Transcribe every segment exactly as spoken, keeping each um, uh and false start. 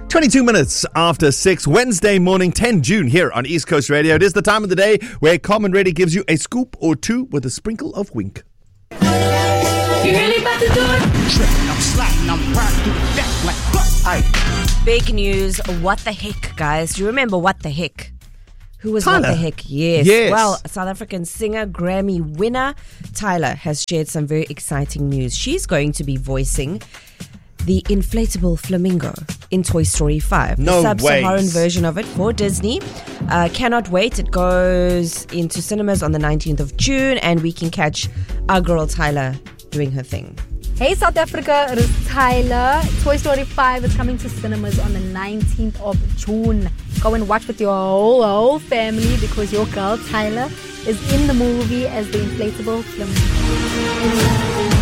twenty-two minutes after six, Wednesday morning, tenth of June, here on East Coast Radio. It is the time of the day where Common Ready gives you a scoop or two with a sprinkle of wink. You really about to do it? Tripping, I'm sliding, I'm riding through the deck like fuck. Big news. What the heck, guys? Do you remember What the Heck? Who was Tyler. What the Heck? Yes. Yes. Well, South African singer, Grammy winner, Tyler has shared some very exciting news. She's going to be voicing the inflatable flamingo in Toy Story five. No the sub-Saharan ways. version of it for Disney. Uh, cannot wait. It goes into cinemas on the nineteenth of June, and we can catch our girl Tyler doing her thing. Hey South Africa, it is Tyler. Toy Story five is coming to cinemas on the nineteenth of June. Go and watch with your whole, whole family because your girl Tyler is in the movie as the inflatable flamingo.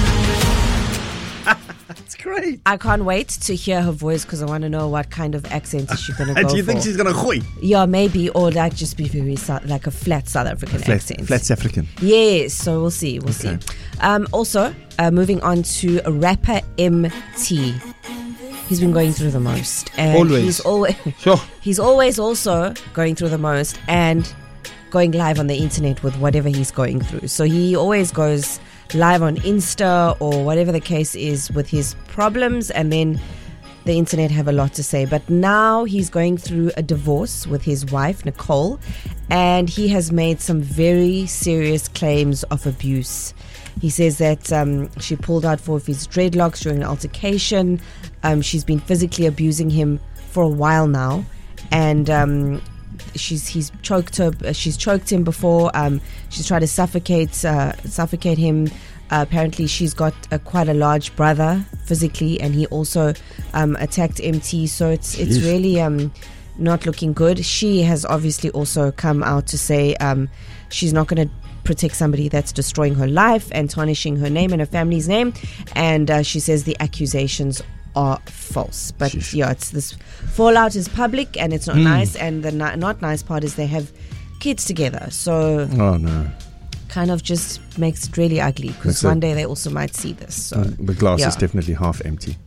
That's great. I can't wait to hear her voice because I want to know what kind of accent is she going to go And do you for. think she's going to gooi? Yeah, maybe, or like just be very South, like a flat South African Flat, accent. flat South African. Yes, so we'll see, we'll Okay. see. Um, also, uh, moving on to rapper M T. He's been going through the most, and Always. he's always Sure. he's always also going through the most and going live on the internet with whatever he's going through. So he always goes live on Insta or whatever the case is with his problems, and then the internet have a lot to say. But now he's going through a divorce with his wife, Nicole, and he has made some very serious claims of abuse. He says that um, she pulled out four of his dreadlocks during an altercation. Um, she's been physically abusing him for a while now, and um, she's he's choked her. Uh, she's choked him before. Um, she's tried to suffocate uh, suffocate him. Uh, apparently, she's got a, quite a large brother physically, and he also um, attacked M T. So it's it's Jeez. really um, not looking good. She has obviously also come out to say um, she's not going to protect somebody that's destroying her life and tarnishing her name and her family's name. And uh, she says the accusations are false. But Sheesh. yeah, it's this fallout is public and it's not Mm. nice. And the ni- not nice part is they have kids together. So Oh, no. kind of just makes it really ugly because That's one it. day they also might see this. So The glass yeah. is definitely half empty.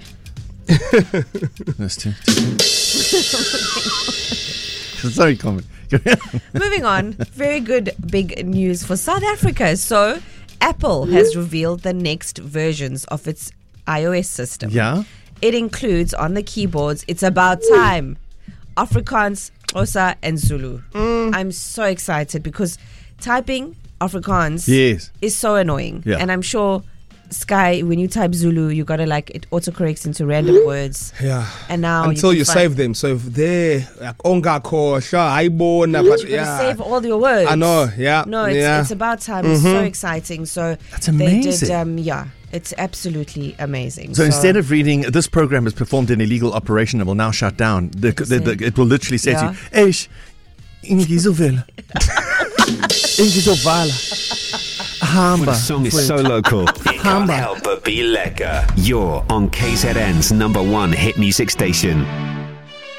That's too, too Sorry, comment. moving on, very good big news for South Africa. So Apple has revealed the next versions of its iOS system. Yeah? It includes on the keyboards, it's about time, Afrikaans, Xhosa, and Zulu. I'm so excited because typing Afrikaans Yes. is so annoying. Yeah. And I'm sure, Sky, when you type Zulu, you gotta like, it autocorrects into random words. Yeah. And now Until can you find- save them. So if they're like ongakho, sha, aibona, but You gotta yeah. save all your words. I know, yeah. No, it's, yeah. it's about time. It's so exciting. So That's They amazing. did, um, yeah, it's absolutely amazing. So instead of reading, this program has performed an illegal operation and will now shut down, the, the, the, it will literally say Yeah. to you, Eish, ingizovela. Ingizovala. Hamba. The song is so local. It can't help but be lekker. You're on K Z N's number one hit music station.